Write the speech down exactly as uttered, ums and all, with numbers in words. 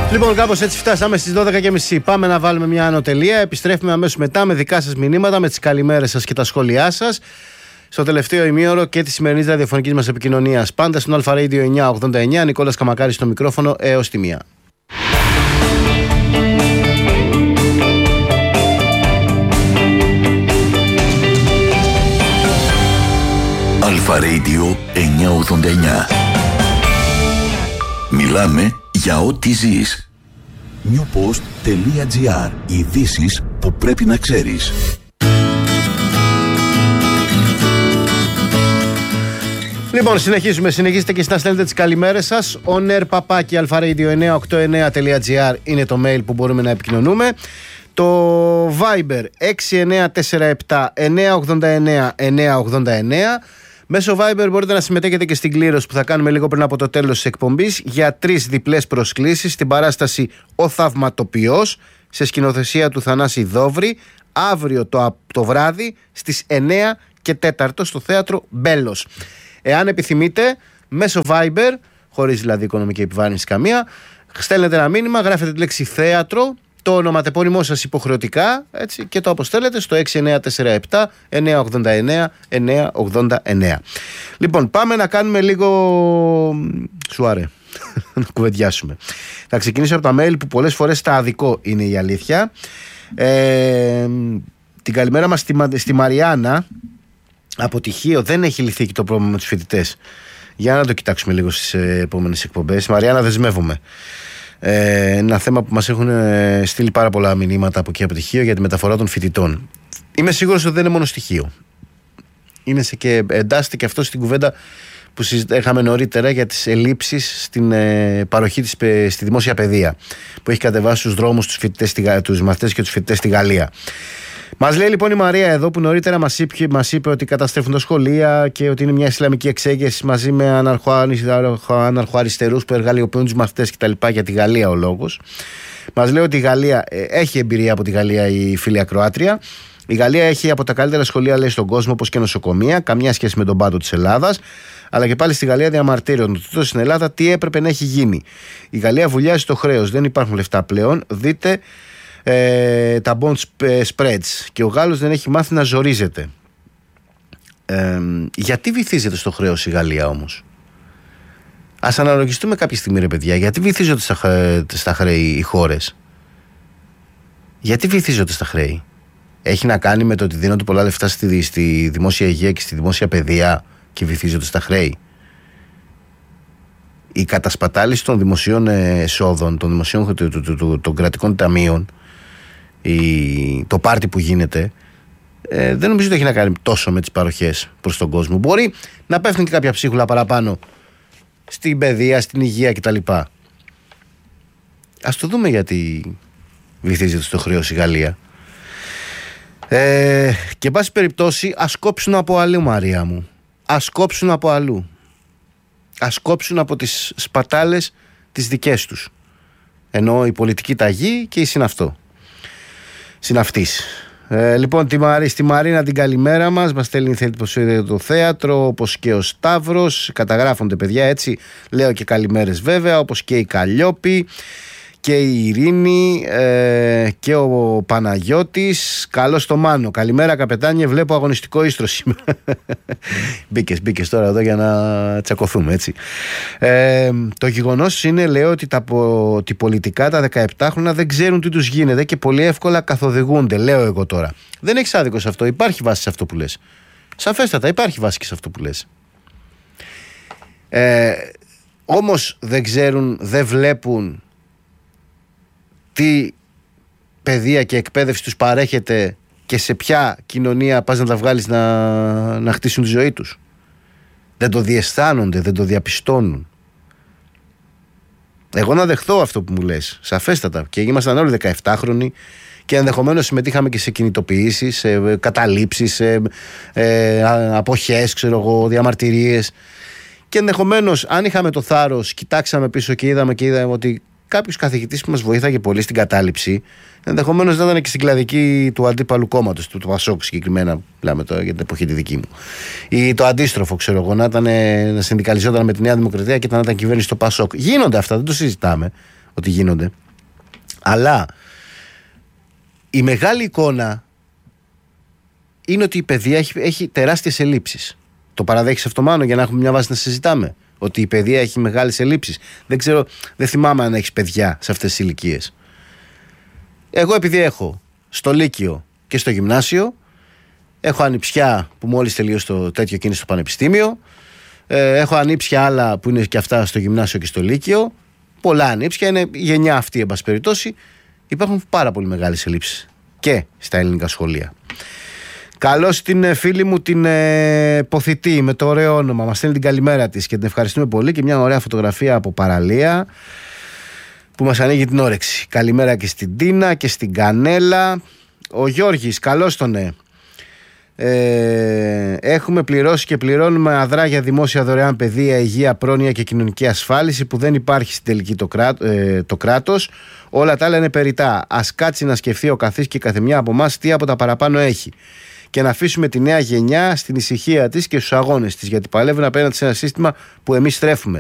Λοιπόν, κάπως έτσι φτάσαμε στις δώδεκα και μισή. Πάμε να βάλουμε μια ανωτελεία. Επιστρέφουμε αμέσως μετά με δικά σας μηνύματα, με τις καλημέρες σας και τα σχόλιά σας. Στο τελευταίο ημίωρο και τη σημερινή ραδιοφωνική μας επικοινωνίας. Πάντα στον Αλφα Radio εννιακόσια ογδόντα εννιά. Νικόλας Καμακάρης στο μικρόφωνο έως τη μία. Αλφα Radio εννιακόσια ογδόντα εννιά. Μιλάμε για ό,τι ζεις. newpost.gr. Ειδήσεις που πρέπει να ξέρεις. Λοιπόν, συνεχίζουμε. Συνεχίστε και να στέλνετε τις καλημέρες σας. onair παπάκι αλφαραdio εννιακόσια ογδόντα εννιά τελεία τζι άρ είναι το mail που μπορούμε να επικοινωνούμε. Το Viber έξι εννιά τέσσερα επτά εννιακόσια ογδόντα εννιά εννιακόσια ογδόντα εννιά. Μέσω Viber μπορείτε να συμμετέχετε και στην κλήρωση που θα κάνουμε λίγο πριν από το τέλος της εκπομπής για τρεις διπλές προσκλήσεις στην παράσταση «Ο Θαυματοποιός» σε σκηνοθεσία του Θανάση Δόβρη αύριο το, το βράδυ στις εννιά και τέσσερα στο θέατρο Μπέλος. Εάν επιθυμείτε, μέσω Viber, χωρίς δηλαδή οικονομική επιβάρυνση καμία, στέλνετε ένα μήνυμα, γράφετε τη λέξη θέατρο, το ονοματεπώνυμό σας υποχρεωτικά, έτσι, και το αποστέλλετε στο έξι εννιά τέσσερα επτά εννιακόσια ογδόντα εννιά εννιακόσια ογδόντα εννιά. Λοιπόν, πάμε να κάνουμε λίγο σουάρε, να κουβεντιάσουμε. Θα ξεκινήσω από τα mail που πολλές φορές τα αδικό είναι η αλήθεια. Ε, την καλημέρα μας στη, στη Μαριάννα. Αποτυχίο, δεν έχει λυθεί και το πρόβλημα με τους φοιτητές. Για να το κοιτάξουμε λίγο στις επόμενες εκπομπές. Μαριάννα, δεσμεύομαι. Ε, ένα θέμα που μας έχουν στείλει πάρα πολλά μηνύματα από εκεί από τυχείο για τη μεταφορά των φοιτητών. Είμαι σίγουρος ότι δεν είναι μόνο στοιχείο. Είναι σε και εντάσσεται και αυτό στην κουβέντα που συζητήσαμε νωρίτερα για τις ελλείψεις στην ε, παροχή της, ε, στη δημόσια παιδεία που έχει κατεβάσει στους δρόμους τους, φοιτητές, τους μαθητές και τους φοιτητές στη Γαλλία. Μας λέει λοιπόν η Μαρία εδώ που νωρίτερα μας είπε, μας είπε ότι καταστρέφουν τα σχολεία και ότι είναι μια ισλαμική εξέγερση μαζί με αναρχοαριστερούς που εργαλειοποιούν τους μαθητές κτλ. Για τη Γαλλία ο λόγος. Μας λέει ότι η Γαλλία ε, έχει εμπειρία από τη Γαλλία η φίλη ακροάτρια. Η Γαλλία έχει από τα καλύτερα σχολεία λέει στον κόσμο όπως και νοσοκομεία, καμιά σχέση με τον πάτο της Ελλάδας. Αλλά και πάλι στη Γαλλία διαμαρτύρονται ότι στην Ελλάδα τι έπρεπε να έχει γίνει. Η Γαλλία βουλιάζει το χρέος, δεν υπάρχουν λεφτά πλέον. Δείτε. Ε, τα bond spreads και ο Γάλλος δεν έχει μάθει να ζορίζεται. Ε, γιατί βυθίζεται στο χρέος η Γαλλία όμως? Ας αναλογιστούμε κάποια στιγμή ρε παιδιά, γιατί βυθίζονται στα, στα χρέη οι χώρες? Γιατί βυθίζονται στα χρέη? Έχει να κάνει με το ότι δίνονται πολλά λεφτά στη, στη δημόσια υγεία και στη δημόσια παιδεία και βυθίζονται στα χρέη? Η κατασπατάληση των δημοσίων εσόδων, των δημοσίων των κρατικών ταμείων, η, το πάρτι που γίνεται, ε, δεν νομίζω ότι έχει να κάνει τόσο με τις παροχές προς τον κόσμο. Μπορεί να πέφτουν και κάποια ψίχουλα παραπάνω στην παιδεία, στην υγεία κτλ. Ας το δούμε γιατί βυθίζεται στο χρέος η Γαλλία. Ε, και εν πάση περιπτώσει ας κόψουν από αλλού, Μαρία μου. Ας κόψουν από αλλού. Ας κόψουν από τις σπατάλες τις δικές τους. Ενώ η πολιτική ταγή και η συναυτό. Συναυτής. Ε, λοιπόν, τη Μαρή, στη Μαρίνα την καλημέρα μας. Μας στέλνει θέλει πως είδε το θέατρο, όπως και ο Σταύρος. Καταγράφονται παιδιά έτσι. Λέω και καλημέρες βέβαια, όπως και η Καλλιόπη και η Ειρήνη ε, και ο Παναγιώτης. Καλώς το Μάνο. Καλημέρα καπετάνιε, βλέπω αγωνιστικό ίστρο σήμερα. Μπήκες, μπήκες τώρα εδώ για να τσακωθούμε έτσι. Ε, το γεγονός είναι, λέω, ότι τα ότι πολιτικά τα δεκαεπτάχρονα δεν ξέρουν τι τους γίνεται και πολύ εύκολα καθοδηγούνται, λέω εγώ τώρα. Δεν έχεις άδικο σε αυτό, υπάρχει βάση σε αυτό που λες. Σαφέστατα υπάρχει βάση και σε αυτό που λες. Ε, όμως δεν ξέρουν, δεν βλέπουν τι παιδεία και εκπαίδευση τους παρέχεται και σε ποια κοινωνία πας να τα βγάλεις να, να χτίσουν τη ζωή τους. Δεν το διαισθάνονται, δεν το διαπιστώνουν. Εγώ να δεχθώ αυτό που μου λες, σαφέστατα, και ήμασταν όλοι δεκαεπτάχρονοι και ενδεχομένως συμμετείχαμε και σε κινητοποιήσεις, σε καταλήψεις, σε ε, αποχές, ξέρω εγώ, διαμαρτυρίες, και ενδεχομένως αν είχαμε το θάρρος, κοιτάξαμε πίσω και είδαμε και είδαμε ότι κάποιος καθηγητής που μας βοήθαγε πολύ στην κατάληψη, ενδεχομένως να ήταν και στην κλαδική του αντίπαλου κόμματος, του, του Πασόκ συγκεκριμένα, μιλάμε τώρα για την εποχή τη δική μου. Ή το αντίστροφο, ξέρω εγώ, να, ήταν, να συνδικαλιζόταν με τη Νέα Δημοκρατία και να ήταν κυβέρνηση στο Πασόκ. Γίνονται αυτά, δεν το συζητάμε. ότι γίνονται. Αλλά η μεγάλη εικόνα είναι ότι η παιδεία έχει, έχει τεράστιες ελλείψεις. Το παραδέχεις αυτό, Μάνο, για να έχουμε μια βάση να συζητάμε? Ότι η παιδεία έχει μεγάλες ελλείψεις. Δεν ξέρω, δεν θυμάμαι αν έχεις παιδιά σε αυτές τις ηλικίες. Εγώ, επειδή έχω στο Λύκειο και στο Γυμνάσιο, έχω ανιψιά που μόλις τελείωσε το τέτοιο και είναι στο Πανεπιστήμιο, ε, έχω ανίψια άλλα που είναι και αυτά στο Γυμνάσιο και στο Λύκειο, πολλά ανίψια, είναι η γενιά αυτή, εν πάση περιπτώσει. Υπάρχουν πάρα πολύ μεγάλες ελλείψεις και στα ελληνικά σχολεία. Καλώς την φίλη μου την ε, Ποθητή με το ωραίο όνομα. Μας στέλνει την καλημέρα της και την ευχαριστούμε πολύ, και μια ωραία φωτογραφία από παραλία που μας ανοίγει την όρεξη. Καλημέρα και στην Τίνα και στην Κανέλα. Ο Γιώργης, καλώς τον ναι. Ε, έχουμε πληρώσει και πληρώνουμε αδρά για δημόσια δωρεάν παιδεία, υγεία, πρόνοια και κοινωνική ασφάλιση που δεν υπάρχει στην τελική το, κρά, ε, το κράτος. Όλα τα άλλα είναι περιττά. Ας κάτσει να σκεφτεί ο καθής και καθεμιά από εμάς τι από τα παραπάνω έχει. Και να αφήσουμε τη νέα γενιά στην ησυχία της και στους αγώνες της, γιατί παλεύουν απέναντι σε ένα σύστημα που εμείς στρέφουμε.